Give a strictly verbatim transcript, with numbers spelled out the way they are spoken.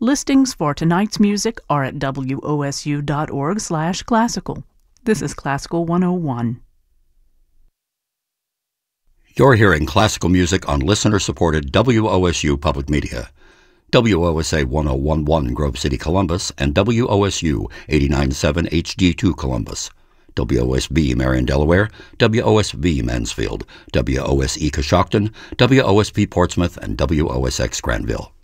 Listings for tonight's music are at W O S U dot org slash classical. This is Classical one oh one. You're hearing classical music on listener-supported W O S U Public Media. W O S A one oh one point one Grove City, Columbus, and W O S U eighty-nine point seven H D two Columbus. W O S B Marion, Delaware, W O S B Mansfield, W O S E Coshocton, W O S P Portsmouth, and W O S X Granville.